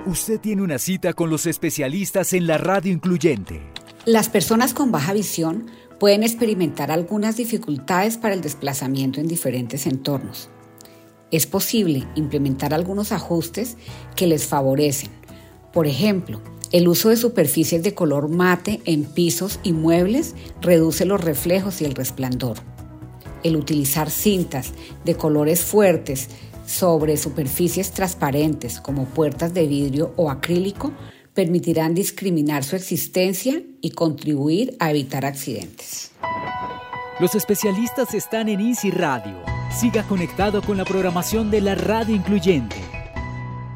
Usted tiene una cita con los especialistas en la radio incluyente. Las personas con baja visión pueden experimentar algunas dificultades para el desplazamiento en diferentes entornos. Es posible implementar algunos ajustes que les favorecen. Por ejemplo, el uso de superficies de color mate en pisos y muebles reduce los reflejos y el resplandor. El utilizar cintas de colores fuertes sobre superficies transparentes como puertas de vidrio o acrílico permitirán discriminar su existencia y contribuir a evitar accidentes. Los especialistas están en Easy Radio. Siga conectado con la programación de la radio incluyente.